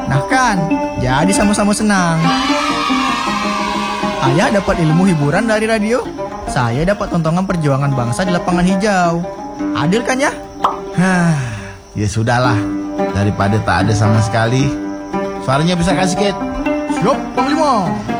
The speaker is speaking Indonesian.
Nah kan, jadi sama-sama senang. Ayah dapat ilmu hiburan dari radio, saya dapat tontonan perjuangan bangsa di lapangan hijau. Adil kan ya? Ya sudahlah, daripada tak ada sama sekali. Suaranya bisa kasih, Kit. Siap, Panglima.